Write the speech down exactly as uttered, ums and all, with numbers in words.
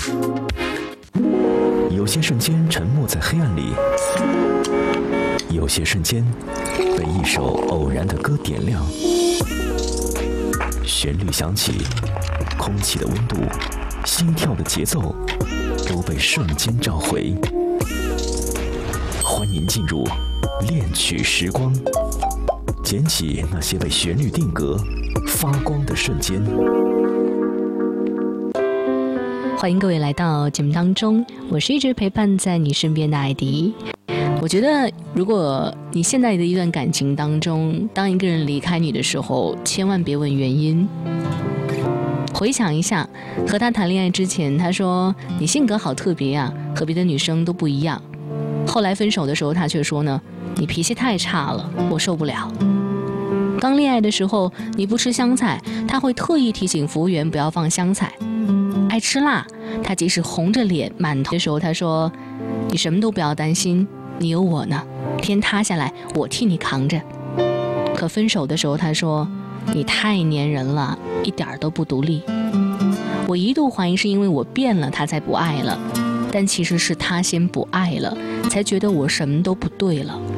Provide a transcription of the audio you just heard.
有些瞬间沉没在黑暗里，有些瞬间被一首偶然的歌点亮。旋律响起，空气的温度，心跳的节奏，都被瞬间召回。欢迎进入恋曲时光，捡起那些被旋律定格、发光的瞬间。 欢迎各位来到节目当中，我是一直陪伴在你身边的艾迪。我觉得如果你现在的一段感情当中，当一个人离开你的时候，千万别问原因。回想一下，和他谈恋爱之前，他说你性格好特别啊，和别的女生都不一样。后来分手的时候，他却说呢，你脾气太差了，我受不了。刚恋爱的时候，你不吃香菜，他会特意提醒服务员不要放香菜。爱吃辣，他即使红着脸满头的时候，他说你什么都不要担心，你有我呢，天塌下来我替你扛着。可分手的时候，他说你太粘人了，一点都不独立。我一度怀疑是因为我变了，他才不爱了，但其实是他先不爱了，才觉得我什么都不对了。